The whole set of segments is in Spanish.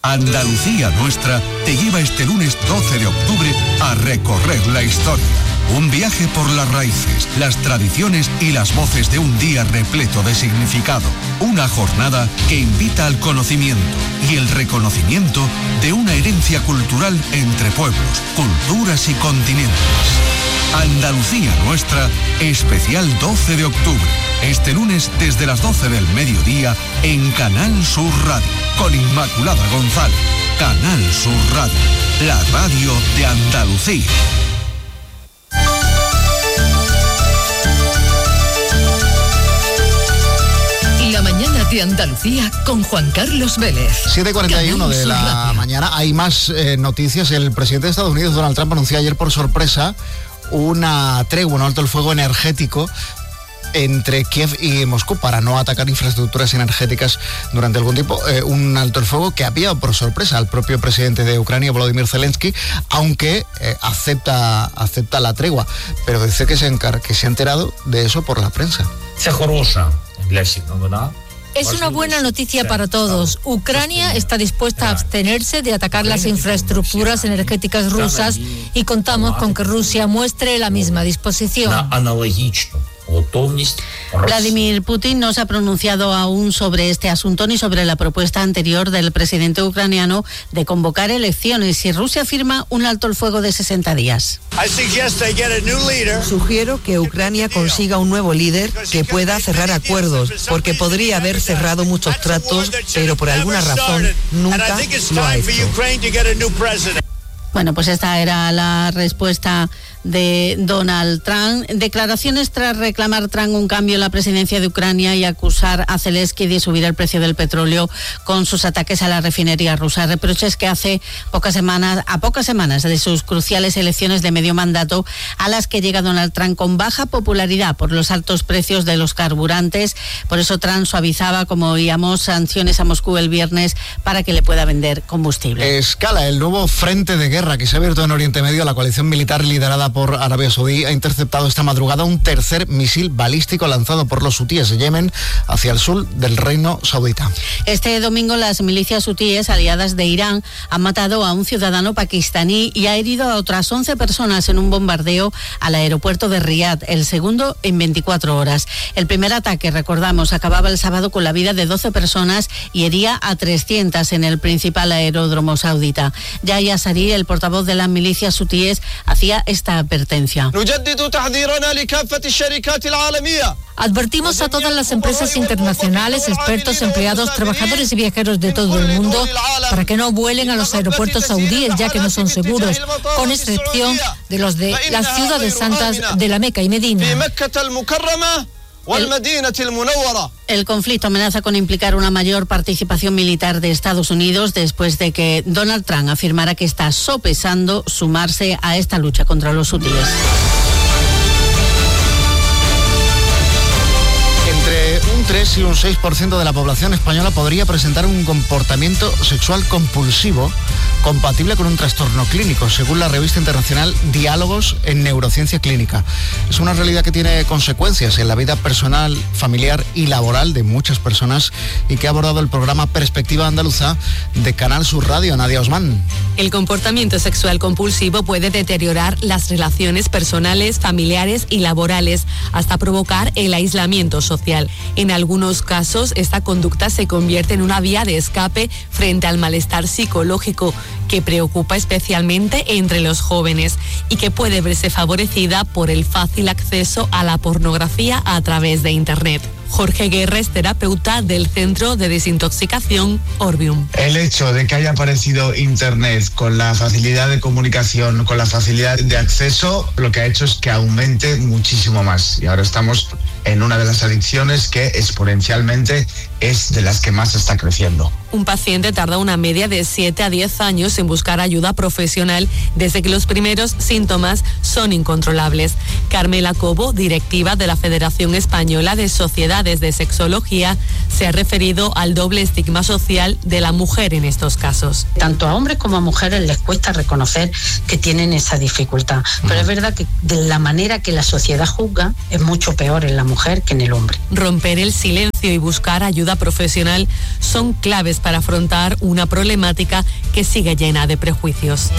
Andalucía Nuestra te lleva este lunes 12 de octubre a recorrer la historia. Un viaje por las raíces, las tradiciones y las voces de un día repleto de significado. Una jornada que invita al conocimiento y el reconocimiento de una herencia cultural entre pueblos, culturas y continentes. Andalucía Nuestra, especial 12 de octubre. Este lunes desde las 12 del mediodía en Canal Sur Radio, con Inmaculada González. Canal Sur Radio, la radio de Andalucía. La mañana de Andalucía con Juan Carlos Vélez. 7:41 de la mañana. Hay más noticias. El presidente de Estados Unidos, Donald Trump, anunció ayer por sorpresa una tregua, un alto el fuego energético entre Kiev y Moscú para no atacar infraestructuras energéticas durante algún tiempo. Un alto el fuego que ha pillado por sorpresa al propio presidente de Ucrania, Volodymyr Zelensky, aunque acepta la tregua, pero dice que se ha enterado de eso por la prensa. Es una buena noticia para todos. Ucrania está dispuesta a abstenerse de atacar las infraestructuras energéticas rusas y contamos con que Rusia muestre la misma disposición. Vladimir Putin no se ha pronunciado aún sobre este asunto ni sobre la propuesta anterior del presidente ucraniano de convocar elecciones si Rusia firma un alto el fuego de 60 días. Sugiero que Ucrania consiga un nuevo líder que pueda cerrar acuerdos, porque podría haber cerrado muchos tratos, pero por alguna razón nunca lo ha hecho. Bueno, pues esta era la respuesta de Donald Trump. Declaraciones tras reclamar Trump un cambio en la presidencia de Ucrania y acusar a Zelensky de subir el precio del petróleo con sus ataques a la refinería rusa. Reproches que hace pocas semanas de sus cruciales elecciones de medio mandato, a las que llega Donald Trump con baja popularidad por los altos precios de los carburantes. Por eso Trump suavizaba, como oíamos, sanciones a Moscú el viernes para que le pueda vender combustible. Escala el nuevo frente de guerra que se ha abierto en Oriente Medio. La coalición militar liderada por Arabia Saudí ha interceptado esta madrugada un tercer misil balístico lanzado por los hutíes de Yemen hacia el sur del reino saudita. Este domingo las milicias hutíes aliadas de Irán han matado a un ciudadano pakistaní y ha herido a otras 11 personas en un bombardeo al aeropuerto de Riad, el segundo en 24 horas. El primer ataque, recordamos, acababa el sábado con la vida de 12 personas y hería a 300 en el principal aeródromo saudita. Yahya Sari, el portavoz de las milicias hutíes, hacía esta advertencia. Advertimos a todas las empresas internacionales, expertos, empleados, trabajadores y viajeros de todo el mundo para que no vuelen a los aeropuertos saudíes, ya que no son seguros, con excepción de los de las ciudades santas de la Meca y Medina. El conflicto amenaza con implicar una mayor participación militar de Estados Unidos después de que Donald Trump afirmara que está sopesando sumarse a esta lucha contra los hutíes. Entre un 3 y un 6% de la población española podría presentar un comportamiento sexual compulsivo compatible con un trastorno clínico, según la revista internacional Diálogos en Neurociencia Clínica. Es una realidad que tiene consecuencias en la vida personal, familiar y laboral de muchas personas y que ha abordado el programa Perspectiva Andaluza de Canal Sur Radio. Nadia Osman. El comportamiento sexual compulsivo puede deteriorar las relaciones personales, familiares y laborales, hasta provocar el aislamiento social. En algunos casos, esta conducta se convierte en una vía de escape frente al malestar psicológico, que preocupa especialmente entre los jóvenes y que puede verse favorecida por el fácil acceso a la pornografía a través de Internet. Jorge Guerra es terapeuta del Centro de Desintoxicación Orbium. El hecho de que haya aparecido Internet con la facilidad de comunicación, con la facilidad de acceso, lo que ha hecho es que aumente muchísimo más. Y ahora estamos en una de las adicciones que exponencialmente es de las que más está creciendo. Un paciente tarda una media de 7 a 10 años en buscar ayuda profesional desde que los primeros síntomas son incontrolables. Carmela Cobo, directiva de la Federación Española de Sociedades de Sexología, se ha referido al doble estigma social de la mujer en estos casos. Tanto a hombres como a mujeres les cuesta reconocer que tienen esa dificultad, pero es verdad que de la manera que la sociedad juzga es mucho peor en la mujer que en el hombre. Romper el silencio y buscar ayuda profesional son claves para afrontar una problemática que sigue llena de prejuicios.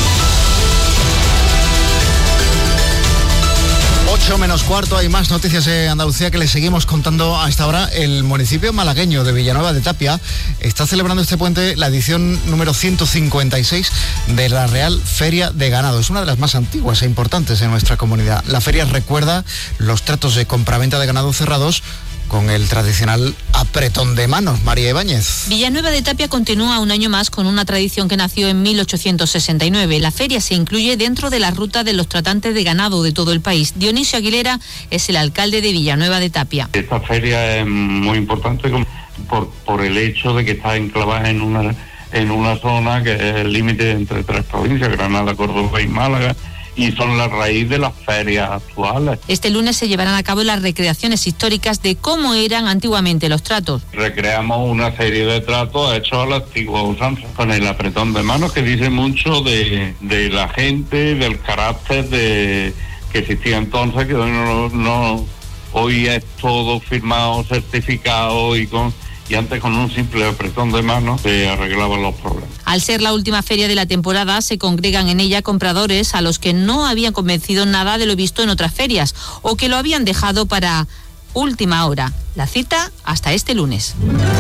8 menos cuarto, hay más noticias de Andalucía que les seguimos contando a esta hora. El municipio malagueño de Villanueva de Tapia está celebrando este puente la edición número 156 de la Real Feria de Ganado. Es una de las más antiguas e importantes en nuestra comunidad. La feria recuerda los tratos de compraventa de ganado cerrados con el tradicional apretón de manos. María Ibáñez. Villanueva de Tapia continúa un año más con una tradición que nació en 1869. La feria se incluye dentro de la ruta de los tratantes de ganado de todo el país. Dionisio Aguilera es el alcalde de Villanueva de Tapia. Esta feria es muy importante por el hecho de que está enclavada en una zona que es el límite entre tres provincias, Granada, Córdoba y Málaga, y son la raíz de las ferias actuales. Este lunes se llevarán a cabo las recreaciones históricas de cómo eran antiguamente los tratos. Recreamos una serie de tratos hechos a la antigua usanza, con el apretón de manos, que dice mucho de la gente, del carácter que existía entonces, que hoy es todo firmado, certificado y antes con un simple apretón de manos se arreglaban los problemas. Al ser la última feria de la temporada, se congregan en ella compradores a los que no habían convencido nada de lo visto en otras ferias o que lo habían dejado para última hora. La cita hasta este lunes.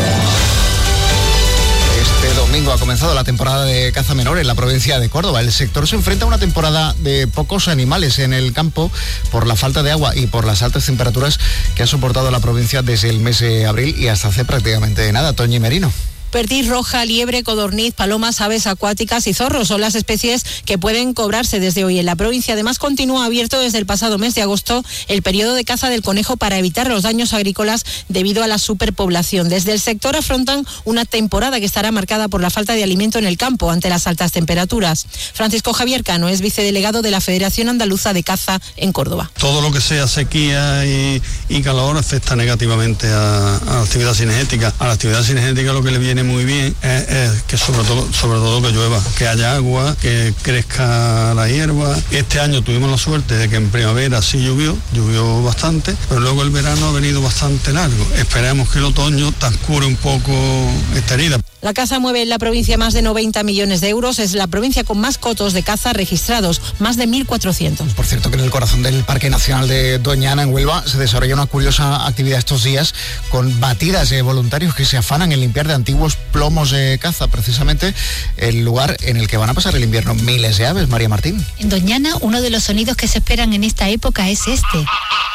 Este domingo ha comenzado la temporada de caza menor en la provincia de Córdoba. El sector se enfrenta a una temporada de pocos animales en el campo por la falta de agua y por las altas temperaturas que ha soportado la provincia desde el mes de abril y hasta hace prácticamente nada. Toñi Merino. Perdiz roja, liebre, codorniz, palomas, aves acuáticas y zorros son las especies que pueden cobrarse desde hoy en la provincia. Además, continúa abierto desde el pasado mes de agosto el periodo de caza del conejo para evitar los daños agrícolas debido a la superpoblación. Desde el sector afrontan una temporada que estará marcada por la falta de alimento en el campo ante las altas temperaturas. Francisco Javier Cano es vicedelegado de la Federación Andaluza de Caza en Córdoba. Todo lo que sea sequía y calor afecta negativamente a la actividad cinegética. A la actividad cinegética lo que le viene muy bien es que sobre todo que llueva, que haya agua, que crezca la hierba. Este año tuvimos la suerte de que en primavera sí llovió bastante, pero luego el verano ha venido bastante largo. Esperemos que el otoño transcurra un poco esta herida. La caza mueve en la provincia más de 90 millones de euros. Es la provincia con más cotos de caza registrados, más de 1.400. Por cierto, que en el corazón del Parque Nacional de Doñana, en Huelva, se desarrolla una curiosa actividad estos días con batidas de voluntarios que se afanan en limpiar de antiguos plomos de caza, precisamente el lugar en el que van a pasar el invierno miles de aves. María Martín. En Doñana, uno de los sonidos que se esperan en esta época es este.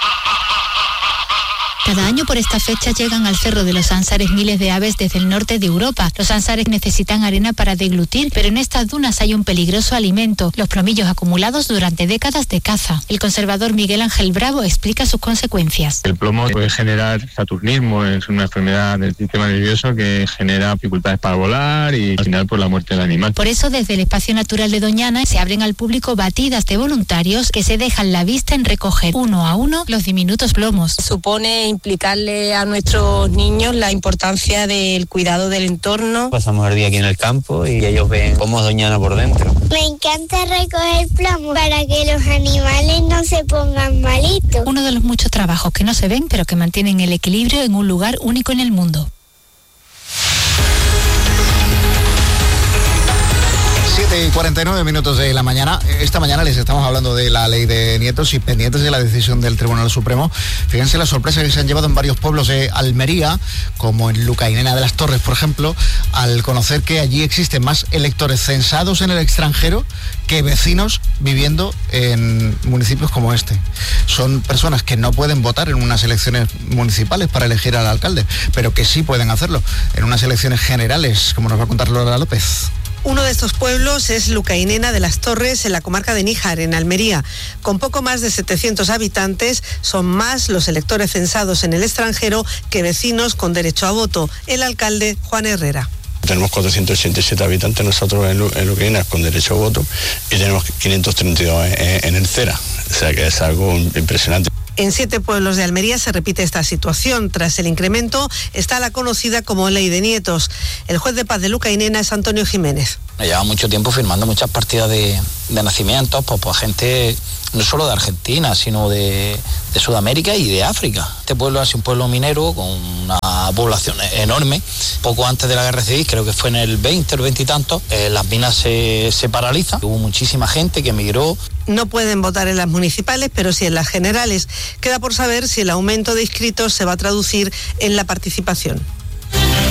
Cada año por esta fecha llegan al Cerro de los Ansares miles de aves desde el norte de Europa. Los ansares necesitan arena para deglutir, pero en estas dunas hay un peligroso alimento, los plomillos acumulados durante décadas de caza. El conservador Miguel Ángel Bravo explica sus consecuencias. El plomo puede generar saturnismo, es una enfermedad del sistema nervioso que genera dificultades para volar y al final por la muerte del animal. Por eso desde el Espacio Natural de Doñana se abren al público batidas de voluntarios que se dejan la vista en recoger uno a uno los diminutos plomos. Supone implicarle a nuestros niños la importancia del cuidado del entorno. Pasamos el día aquí en el campo y ellos ven cómo es Doñana por dentro. Me encanta recoger plomo para que los animales no se pongan malitos. Uno de los muchos trabajos que no se ven pero que mantienen el equilibrio en un lugar único en el mundo. 7:49 de la mañana. Esta mañana les estamos hablando de la ley de nietos y pendientes de la decisión del Tribunal Supremo. Fíjense la sorpresa que se han llevado en varios pueblos de Almería, como en Lucainena de las Torres, por ejemplo, al conocer que allí existen más electores censados en el extranjero que vecinos viviendo en municipios como este. Son personas que no pueden votar en unas elecciones municipales para elegir al alcalde, pero que sí pueden hacerlo en unas elecciones generales, como nos va a contar Lola López. Uno de estos pueblos es Lucainena de las Torres, en la comarca de Níjar, en Almería. Con poco más de 700 habitantes, son más los electores censados en el extranjero que vecinos con derecho a voto. El alcalde, Juan Herrera. Tenemos 487 habitantes nosotros en Lucainena con derecho a voto y tenemos 532 en el CERA. O sea que es algo impresionante. En 7 pueblos de Almería se repite esta situación. Tras el incremento está la conocida como ley de nietos. El juez de paz de Lucainena es Antonio Jiménez. Me lleva mucho tiempo firmando muchas partidas de nacimientos, pues gente no solo de Argentina, sino de Sudamérica y de África. Este pueblo es un pueblo minero con una población enorme. Poco antes de la guerra civil, creo que fue en el 20 o 20 y tantos, las minas se paralizan. Hubo muchísima gente que emigró. No pueden votar en las municipales, pero sí en las generales. Queda por saber si el aumento de inscritos se va a traducir en la participación.